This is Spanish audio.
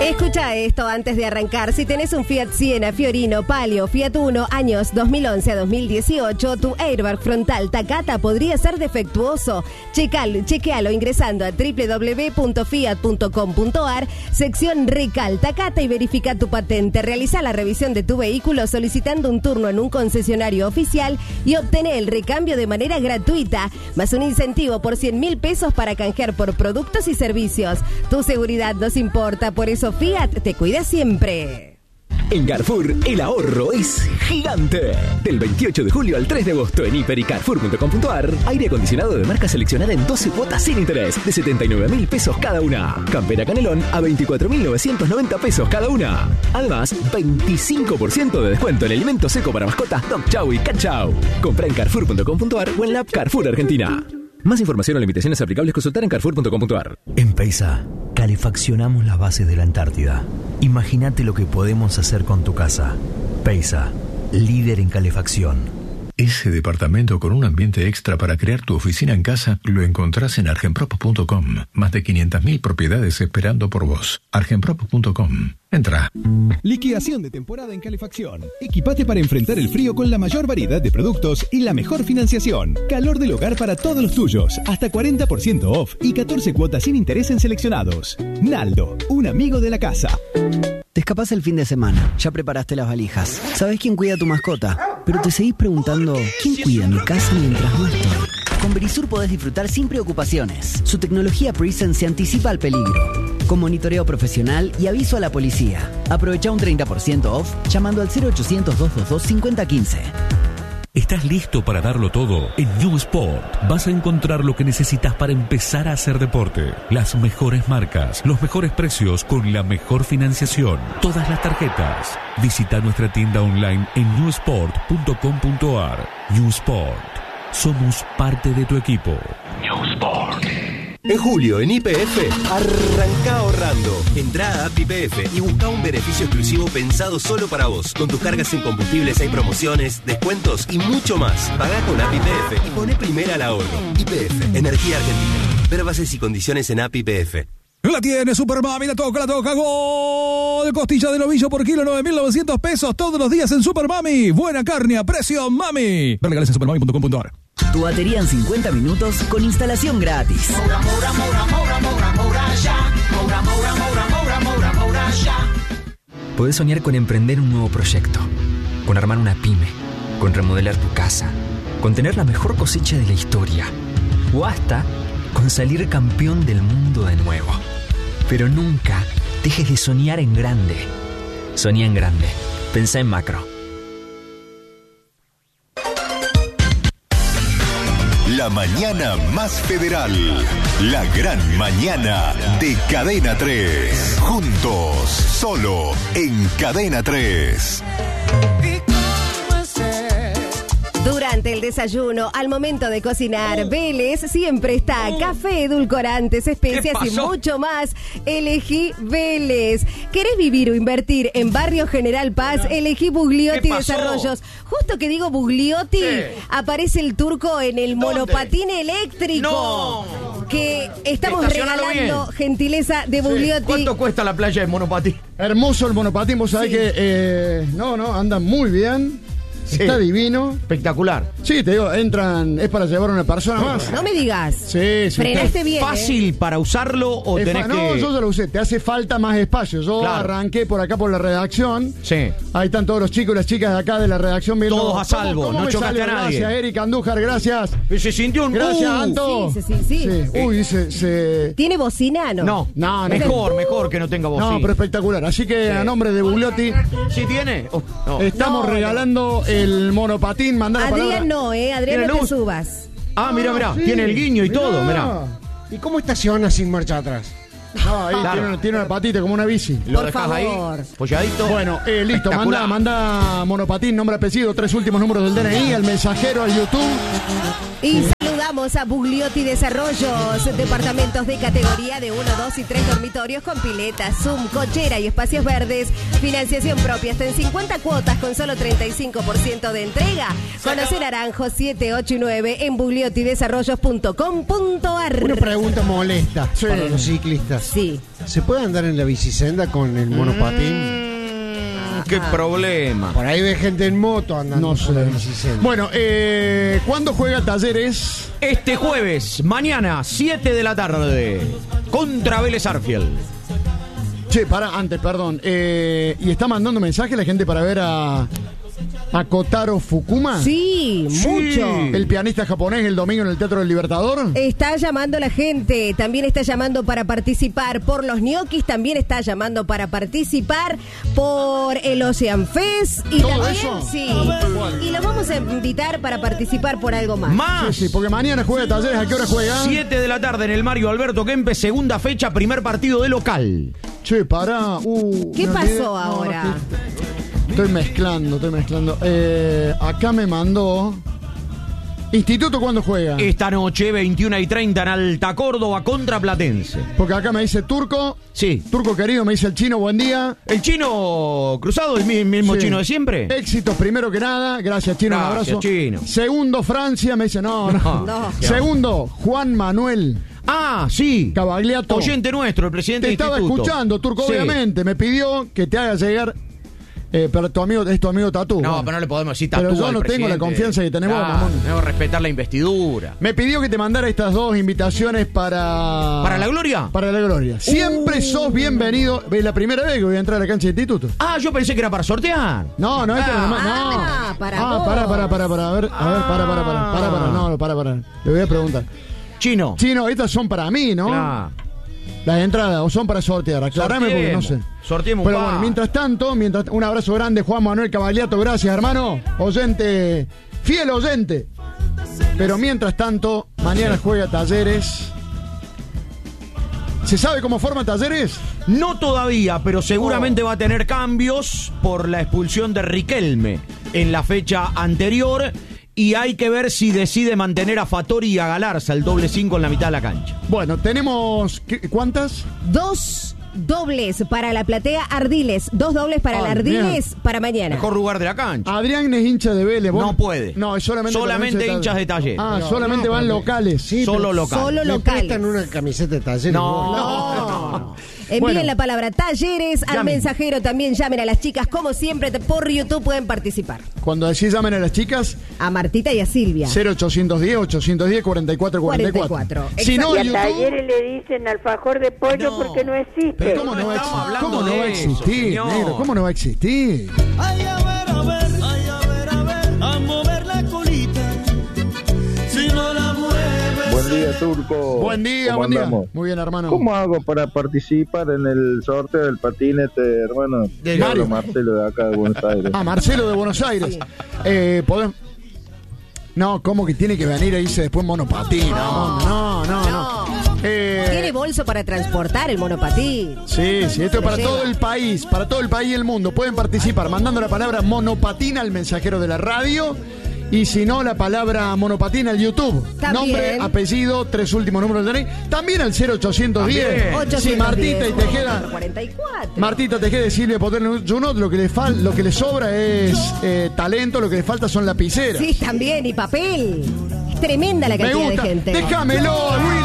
Escucha esto antes de arrancar. Si tenés un Fiat Siena, Fiorino, Palio, Fiat Uno, años 2011 a 2018, tu airbag frontal Takata podría ser defectuoso. Chequealo ingresando a www.fiat.com.ar, sección Recal Takata, y verifica tu patente. Realiza la revisión de tu vehículo solicitando un turno en un concesionario oficial y obtener el recambio de manera gratuita, más un incentivo por 100.000 pesos para canjear por productos y servicios. Tu seguridad nos importa, por eso Fiat te cuida siempre. En Carrefour, el ahorro es gigante. Del 28 de julio al 3 de agosto en hiper y carrefour.com.ar, aire acondicionado de marca seleccionada en 12 cuotas sin interés de 79.000 pesos cada una. Campera Canelón a 24.990 pesos cada una. Además, 25% de descuento en alimento seco para mascotas Dog Chow y Cat Chow. Compra en carrefour.com.ar o en la app Carrefour Argentina. Más información o limitaciones aplicables, consultar en carrefour.com.ar. En Peisa, calefaccionamos las bases de la Antártida. Imagínate lo que podemos hacer con tu casa. Peisa, líder en calefacción. Ese departamento con un ambiente extra para crear tu oficina en casa lo encontrás en argenprop.com. Más de 500.000 propiedades esperando por vos. argenprop.com. Entra. Liquidación de temporada en calefacción. Equipate para enfrentar el frío con la mayor variedad de productos y la mejor financiación. Calor del hogar para todos los tuyos. Hasta 40% off y 14 cuotas sin interés en seleccionados. Naldo, un amigo de la casa. Te escapás el fin de semana, ya preparaste las valijas. ¿Sabés quién cuida a tu mascota? Pero te seguís preguntando, ¿quién cuida mi casa mientras no estoy? Con Verisur podés disfrutar sin preocupaciones. Su tecnología Presence se anticipa al peligro, con monitoreo profesional y aviso a la policía. Aprovecha un 30% off llamando al 0800-222-5015. ¿Estás listo para darlo todo? En New Sport vas a encontrar lo que necesitas para empezar a hacer deporte. Las mejores marcas, los mejores precios con la mejor financiación. Todas las tarjetas. Visita nuestra tienda online en newsport.com.ar. New Sport. Somos parte de tu equipo. New Sport. En julio, en YPF, arranca ahorrando. Entrá a App YPF y busca un beneficio exclusivo pensado solo para vos. Con tus cargas en combustibles hay promociones, descuentos y mucho más. Pagá con App YPF y poné primera al ahorro. YPF, Energía Argentina. Ver bases y condiciones en App YPF. La tiene Super Mami, la toca, gol. Costilla de novillo por kilo, 9.900 pesos todos los días en Super Mami. Buena carne a precio Mami. Ver legales en supermami.com.ar. Tu batería en 50 minutos con instalación gratis. Podés soñar con emprender un nuevo proyecto, con armar una pyme, con remodelar tu casa, con tener la mejor cosecha de la historia, o hasta con salir campeón del mundo de nuevo. Pero nunca dejes de soñar en grande. Soñá en grande. Pensá en macro. La mañana más federal. La gran mañana de Cadena 3. Juntos, solo en Cadena 3. Durante el desayuno, al momento de cocinar, Vélez siempre está. Café, edulcorantes, especias y mucho más. Elegí Vélez. ¿Querés vivir o invertir en Barrio General Paz? Elegí Bugliotti Desarrollos. Justo que digo Bugliotti, aparece el turco en el monopatín eléctrico. No. Que estamos regalando, gentileza de Bugliotti. ¿Cuánto cuesta la playa de monopatín? Hermoso el monopatín, vos sabés que anda muy bien. Sí. Está divino. Espectacular. Sí, te digo, entran, es para llevar a una persona más. No me digas. Sí. Frenaste bien. ¿Fácil para usarlo o tenés que...? No, yo ya lo usé. Te hace falta más espacio. Yo arranqué por acá por la redacción. Sí. Ahí están todos los chicos y las chicas de acá de la redacción viendo. Todos a salvo, ¿Cómo no chocaste a nadie. Gracias, Erika Andújar, gracias. Se sintió un... Gracias, Anto. Sí. Uy, se... ¿Tiene bocina? No. Mejor que no tenga bocina. No, pero espectacular. Así que a nombre de Bugliotti... ¿Sí tiene? Estamos regalando el monopatín. Mandá la Adrián palabra. Adrián no te subas. Ah, mirá, sí. Tiene el guiño y todo, mirá. ¿Y cómo estaciona sin marcha atrás? No, ahí tiene una patita como una bici. Lo dejás ahí, polladito. Bueno, listo, manda monopatín, nombre, apellido, 3 últimos números del DNI, al mensajero, al YouTube. Y saludamos Vamos a Bugliotti Desarrollos, departamentos de categoría de 1, 2 y 3 dormitorios con pileta, Zoom, cochera y espacios verdes. Financiación propia hasta en 50 cuotas con solo 35% de entrega. Conoce Naranjo 7, 8 y 9 en bugliotidesarrollos.com.ar. Una pregunta molesta para los ciclistas. Sí. ¿Se puede andar en la bicicenda con el monopatín? Qué problema. Por ahí ve gente en moto andando con la bicicenda. Bueno, ¿cuándo juega Talleres? Este jueves, mañana, 7 de la tarde, contra Vélez Arfield. Che, perdón. ¿Y está mandando mensaje la gente para ver a Kotaro Fukuma? Sí, mucho. El pianista japonés el domingo en el Teatro del Libertador. Está llamando la gente, también está llamando para participar por los ñoquis, también está llamando para participar por el Ocean Fest y ¿todo también, eso? sí. Y los vamos a invitar para participar por algo más. Más. Sí, porque mañana juega Talleres. ¿A qué hora juega? 7 de la tarde en el Mario Alberto Kempes, segunda fecha, primer partido de local. Che, pará. ¿Qué me pasó olvidé. ahora? No, estoy mezclando. Acá me mandó... ¿Instituto cuándo juega? Esta noche, 21:30 en Alta Córdoba contra Platense. Porque acá me dice Turco. Sí. Turco querido, me dice el Chino, buen día. ¿El Chino Cruzado, el mismo Sí. Chino de siempre? Éxitos primero que nada. Gracias, Chino, un Gracias, abrazo. Chino. Segundo, Francia, me dice no. No. Segundo, Juan Manuel Ah, sí. Cavagliato. Oyente nuestro, el presidente Te del estaba instituto. escuchando, Turco, Sí. obviamente. Me pidió que te haga llegar... pero es tu amigo Tatú. No, Bueno. pero no le podemos decir Tatú Pero yo al no tengo la presidente. confianza que tenemos, Claro, mamón. debemos respetar la investidura. Me pidió que te mandara estas dos invitaciones para... ¿Para la gloria? Para la gloria. Siempre sos bienvenido. Es la primera vez que voy a entrar a la cancha de instituto. Ah, yo pensé que era para sortear. No, no es para nomás, no. para vos. Para. A ver, para. Le voy a preguntar. Chino, estas son para mí, ¿no? Claro. Las entradas, o son para sortear. Aclarame porque no sé. Sorteemos Pero un bueno, par. mientras tanto, un abrazo grande, Juan Manuel Cavagliato. Gracias, hermano. Oyente, fiel oyente. Pero mientras tanto, mañana juega Talleres. ¿Se sabe cómo forma Talleres? No todavía, pero seguramente va a tener cambios por la expulsión de Riquelme en la fecha anterior. Y hay que ver si decide mantener a Fattori y a Galarza, el doble 5 en la mitad de la cancha. Bueno, tenemos... ¿Cuántas? 2 dobles para la platea Ardiles, 2 dobles para la Ardiles para mañana. Mejor lugar de la cancha. Adrián es hincha de Vélez. ¿Vos? No puede. No, es solamente hinchas de Talleres. Ah, solamente van locales. Sí, Solo locales. Solo ¿Le locales. prestan una camiseta de Talleres? No. Envíen Bueno. la palabra Talleres al Llamen. mensajero. También llamen a las chicas. Como siempre, por YouTube pueden participar. Cuando decís llamen a las chicas, A Martita y a Silvia. 0810-810-4444. Si no, y a YouTube... Talleres le dicen alfajor de pollo porque no existe. Pero ¿cómo no va a existir, señor. negro? ¿Cómo no va a existir? Ay, a ver, a mover la colita. Si no la mueves. Buen día, Turco. Buen día, ¿Cómo buen día. andamos? Muy bien, hermano. ¿Cómo hago para participar en el sorteo del patinete, hermano? Del Yo hablo Mario. Marcelo de acá de Buenos Aires. Ah, Marcelo de Buenos Aires. ¿Podemos? No, ¿cómo que tiene que venir a irse después monopatín? No. Tiene bolso para transportar el monopatín. Sí, esto es para todo el país y el mundo. Pueden participar mandando la palabra monopatín al mensajero de la radio. Y si no, la palabra monopatín al YouTube. También. Nombre, apellido, 3 últimos números de DNI. También al 0810. Si Martita y Tejeda. 44. Martita Tejeda y Silvia Potter Junot, lo que les sobra es talento, lo que les falta son lapiceras. Sí, también, y papel. Es tremenda la Me cantidad gusta. de gente. Déjamelo, Luis.